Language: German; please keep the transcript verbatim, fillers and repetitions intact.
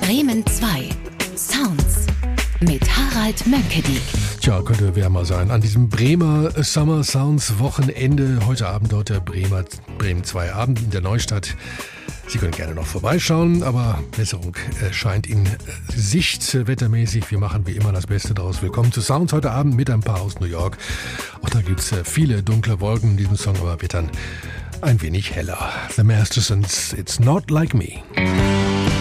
Bremen zwei Sounds mit Harald Mönckeberg. Tja, könnte wärmer sein. An diesem Bremer Summer Sounds Wochenende. Heute Abend dort der Bremer Bremen zwei Abend in der Neustadt. Sie können gerne noch vorbeischauen, aber Besserung scheint in Sicht wettermäßig. Wir machen wie immer das Beste draus. Willkommen zu Sounds heute Abend mit ein paar aus New York. Auch da gibt es viele dunkle Wolken in diesem Song, aber wird dann ein wenig heller. The Mastersons, It's Not Like Me.